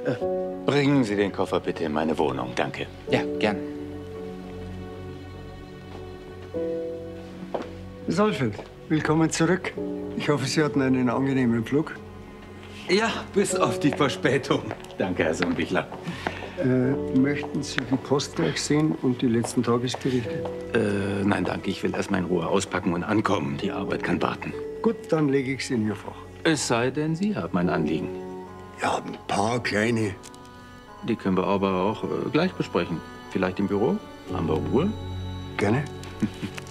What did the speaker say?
Bringen Sie den Koffer bitte in meine Wohnung, danke. Ja, gern. Saalfeld, willkommen zurück. Ich hoffe, Sie hatten einen angenehmen Flug. Ja, bis auf die Verspätung. Danke, Herr Sumbichler. Möchten Sie die Post gleich sehen und die letzten Tagesberichte? Nein, danke. Ich will erst mal in Ruhe auspacken und ankommen. Die Arbeit kann warten. Gut, dann lege ich sie in Ihr Fach. Es sei denn, Sie haben ein Anliegen. Ja, ein paar kleine. Die können wir aber auch gleich besprechen. Vielleicht im Büro? Haben wir Ruhe? Gerne.